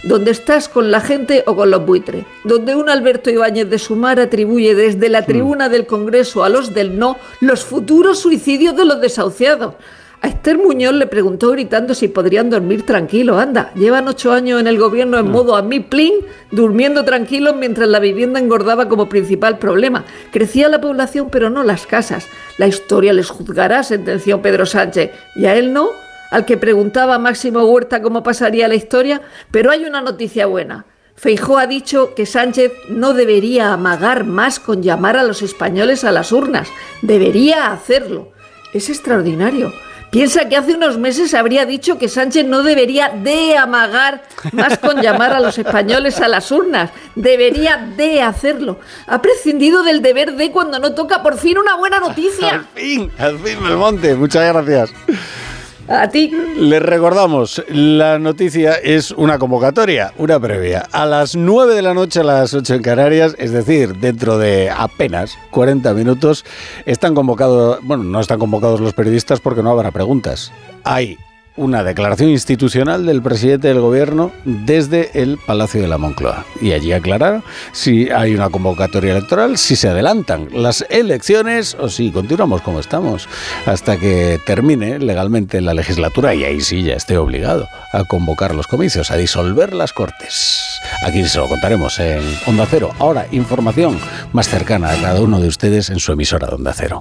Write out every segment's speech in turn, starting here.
donde estás con la gente o con los buitres, donde un Alberto Ibáñez de Sumar atribuye desde la tribuna del Congreso a los del no los futuros suicidios de los desahuciados. A Esther Muñoz le preguntó gritando si podrían dormir tranquilos. Anda, llevan 8 años en el gobierno en modo a mí plin, durmiendo tranquilos mientras la vivienda engordaba como principal problema. Crecía la población pero no las casas. La historia les juzgará, sentenció Pedro Sánchez. ¿Y a él no? Al que preguntaba a Máximo Huerta cómo pasaría la historia. Pero hay una noticia buena. Feijóo ha dicho que Sánchez no debería amagar más con llamar a los españoles a las urnas. Debería hacerlo. Es extraordinario. Piensa que hace unos meses habría dicho que Sánchez no debería de amagar más con llamar a los españoles a las urnas. Debería de hacerlo. Ha prescindido del deber de cuando no toca por fin una buena noticia. Al fin, Belmonte. Muchas gracias. A ti. Les recordamos, la noticia es una convocatoria, una previa. A las 9 de la noche, a las 8 en Canarias, es decir, dentro de apenas 40 minutos, están convocados, bueno, no están convocados los periodistas porque no habrá preguntas. Hay una declaración institucional del presidente del gobierno desde el Palacio de la Moncloa. Y allí aclarar si hay una convocatoria electoral, si se adelantan las elecciones o si continuamos como estamos hasta que termine legalmente la legislatura y ahí sí ya esté obligado a convocar los comicios, a disolver las Cortes. Aquí se lo contaremos en Onda Cero. Ahora, información más cercana a cada uno de ustedes en su emisora de Onda Cero.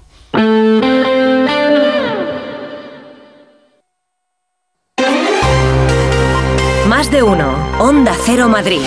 Más de uno. Onda Cero Madrid.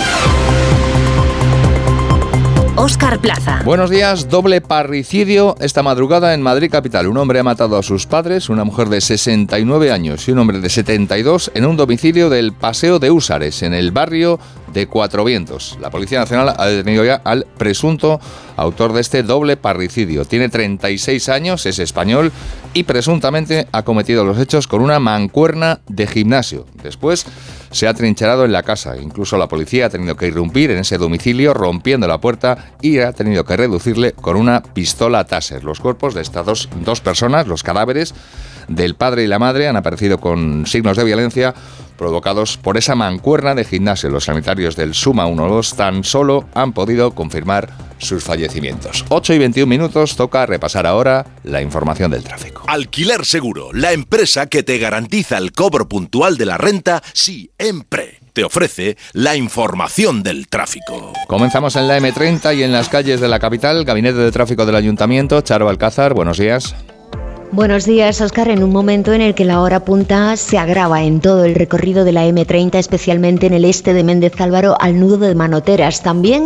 Óscar Plaza. Buenos días. Doble parricidio esta madrugada en Madrid capital. Un hombre ha matado a sus padres, una mujer de 69 años y un hombre de 72 en un domicilio del Paseo de Húsares, en el barrio de Cuatro Vientos. La Policía Nacional ha detenido ya al presunto autor de este doble parricidio. Tiene 36 años, es español y presuntamente ha cometido los hechos con una mancuerna de gimnasio. Después se ha trincherado en la casa. Incluso la policía ha tenido que irrumpir en ese domicilio rompiendo la puerta y ha tenido que reducirle con una pistola Taser. Los cuerpos de estas dos personas, los cadáveres del padre y la madre, han aparecido con signos de violencia provocados por esa mancuerna de gimnasio. Los sanitarios del Suma 1-2 tan solo han podido confirmar sus fallecimientos. 8:21, toca repasar ahora la información del tráfico. Alquiler Seguro, la empresa que te garantiza el cobro puntual de la renta siempre. Te ofrece la información del tráfico. Comenzamos en la M30 y en las calles de la capital. Gabinete de Tráfico del Ayuntamiento, Charo Alcázar, buenos días. Buenos días, Óscar. En un momento en el que la hora punta se agrava en todo el recorrido de la M30, especialmente en el este de Méndez Álvaro al nudo de Manoteras. También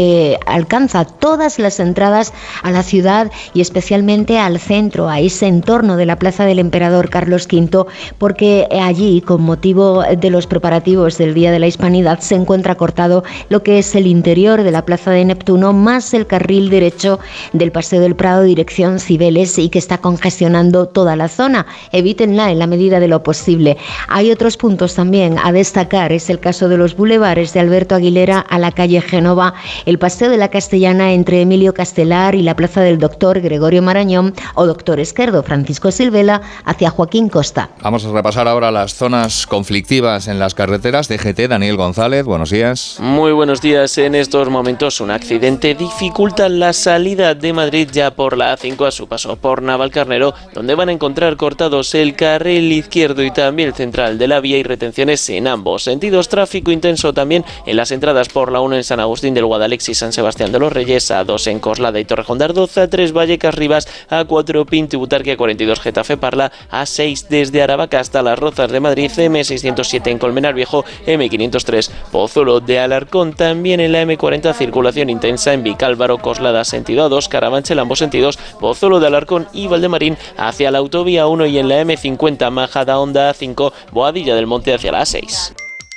alcanza todas las entradas a la ciudad y especialmente al centro, a ese entorno de la Plaza del Emperador Carlos V, porque allí, con motivo de los preparativos del Día de la Hispanidad, se encuentra cortado lo que es el interior de la Plaza de Neptuno, más el carril derecho del Paseo del Prado, dirección Cibeles, y que está congestionado toda la zona. Evítenla en la medida de lo posible. Hay otros puntos también a destacar. Es el caso de los bulevares de Alberto Aguilera a la calle Génova, el Paseo de la Castellana entre Emilio Castelar y la Plaza del Doctor Gregorio Marañón o Doctor Esquerdo Francisco Silvela hacia Joaquín Costa. Vamos a repasar ahora las zonas conflictivas en las carreteras. DGT, Daniel González, buenos días. Muy buenos días. En estos momentos un accidente dificulta la salida de Madrid ya por la A5 a su paso por Navalcarnero, donde van a encontrar cortados el carril izquierdo y también el central de la vía y retenciones en ambos sentidos. Tráfico intenso también en las entradas por la 1 en San Agustín del Guadalix y San Sebastián de los Reyes, A2 en Coslada y Torrejón de Ardoz, A3 Vallecas Rivas, A4 Pinto y Butarque, A42 Getafe Parla, A6 desde Aravaca hasta Las Rozas de Madrid, M607 en Colmenar Viejo, M503 Pozuelo de Alarcón. También en la M40 circulación intensa en Vicálvaro, Coslada sentido A2, Carabanchel ambos sentidos, Pozuelo de Alarcón y Valdemarín hacia la autovía 1 y en la M50 Majadahonda A5, Boadilla del Monte hacia la A6.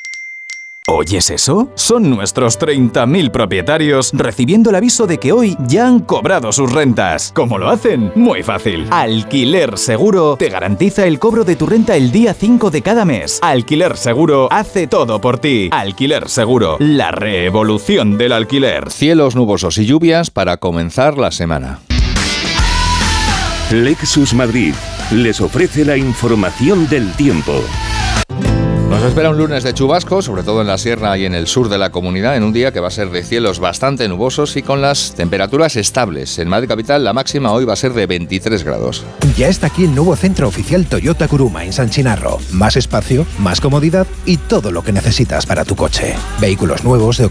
¿Oyes eso? Son nuestros 30.000 propietarios recibiendo el aviso de que hoy ya han cobrado sus rentas. ¿Cómo lo hacen? Muy fácil. Alquiler Seguro te garantiza el cobro de tu renta el día 5 de cada mes. Alquiler Seguro hace todo por ti. Alquiler Seguro, la revolución del alquiler. Cielos nubosos y lluvias para comenzar la semana. Lexus Madrid les ofrece la información del tiempo. Nos espera un lunes de chubascos, sobre todo en la sierra y en el sur de la comunidad, en un día que va a ser de cielos bastante nubosos y con las temperaturas estables. En Madrid capital la máxima hoy va a ser de 23 grados. Ya está aquí el nuevo centro oficial Toyota Kuruma en San Chinarro. Más espacio, más comodidad y todo lo que necesitas para tu coche. Vehículos nuevos de